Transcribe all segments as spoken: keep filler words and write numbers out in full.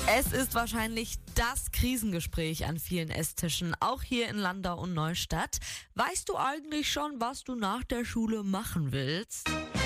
Es ist wahrscheinlich das Krisengespräch an vielen Esstischen, auch hier in Landau und Neustadt. Weißt du eigentlich schon, was du nach der Schule machen willst?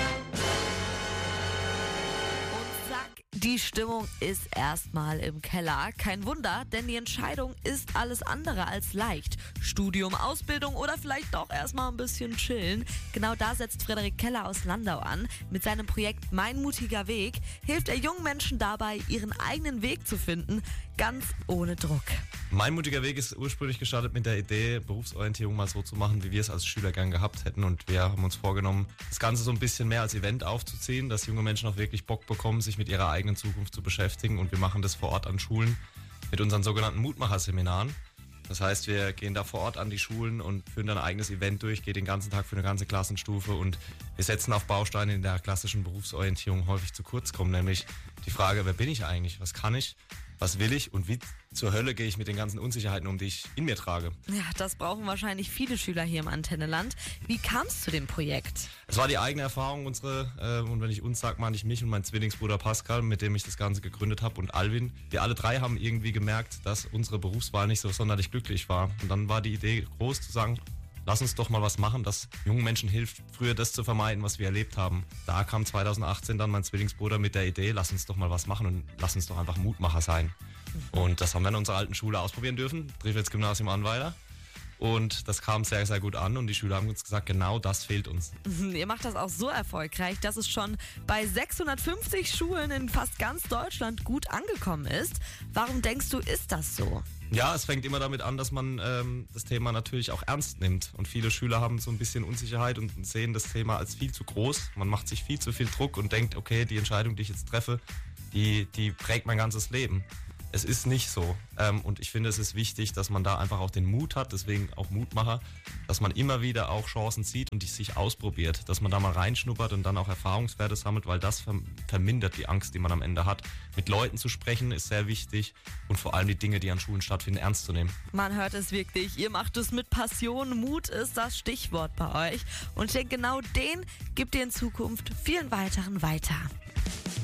Die Stimmung ist erstmal im Keller. Kein Wunder, denn die Entscheidung ist alles andere als leicht. Studium, Ausbildung oder vielleicht doch erstmal ein bisschen chillen. Genau da setzt Frederik Keller aus Landau an. Mit seinem Projekt Mein mutiger Weg hilft er jungen Menschen dabei, ihren eigenen Weg zu finden, ganz ohne Druck. Mein mutiger Weg ist ursprünglich gestartet mit der Idee, Berufsorientierung mal so zu machen, wie wir es als Schüler gern gehabt hätten. Und wir haben uns vorgenommen, das Ganze so ein bisschen mehr als Event aufzuziehen, dass junge Menschen auch wirklich Bock bekommen, sich mit ihrer eigenen Zukunft zu beschäftigen. Und wir machen das vor Ort an Schulen mit unseren sogenannten Mutmacher-Seminaren. Das heißt, wir gehen da vor Ort an die Schulen und führen dann ein eigenes Event durch, geht den ganzen Tag für eine ganze Klassenstufe und wir setzen auf Bausteine, die in der klassischen Berufsorientierung häufig zu kurz kommen, nämlich die Frage, wer bin ich eigentlich, was kann ich, was will ich und wie zur Hölle gehe ich mit den ganzen Unsicherheiten um, die ich in mir trage. Ja, das brauchen wahrscheinlich viele Schüler hier im Antenneland. Wie kam es zu dem Projekt? Es war die eigene Erfahrung, unsere, äh, und wenn ich uns sage, meine ich mich und meinen Zwillingsbruder Pascal, mit dem ich das Ganze gegründet habe, und Alvin. Wir alle drei haben irgendwie gemerkt, dass unsere Berufswahl nicht so sonderlich glücklich war. Und dann war die Idee groß zu sagen, lass uns doch mal was machen, das jungen Menschen hilft, früher das zu vermeiden, was wir erlebt haben. Da kam zweitausendachtzehn dann mein Zwillingsbruder mit der Idee, lass uns doch mal was machen und lass uns doch einfach Mutmacher sein. Und das haben wir in unserer alten Schule ausprobieren dürfen, Trifels-Gymnasium Annweiler. Und das kam sehr, sehr gut an und die Schüler haben uns gesagt, genau das fehlt uns. Ihr macht das auch so erfolgreich, dass es schon bei sechshundertfünfzig Schulen in fast ganz Deutschland gut angekommen ist. Warum denkst du, ist das so? Ja, es fängt immer damit an, dass man ähm, das Thema natürlich auch ernst nimmt. Und viele Schüler haben so ein bisschen Unsicherheit und sehen das Thema als viel zu groß. Man macht sich viel zu viel Druck und denkt, okay, die Entscheidung, die ich jetzt treffe, die, die prägt mein ganzes Leben. Es ist nicht so. Ähm, und ich finde, es ist wichtig, dass man da einfach auch den Mut hat, deswegen auch Mutmacher, dass man immer wieder auch Chancen sieht und die sich ausprobiert, dass man da mal reinschnuppert und dann auch Erfahrungswerte sammelt, weil das vermindert die Angst, die man am Ende hat. Mit Leuten zu sprechen ist sehr wichtig und vor allem die Dinge, die an Schulen stattfinden, ernst zu nehmen. Man hört es wirklich, ihr macht es mit Passion, Mut ist das Stichwort bei euch und ich denke, genau den gibt ihr in Zukunft vielen weiteren weiter.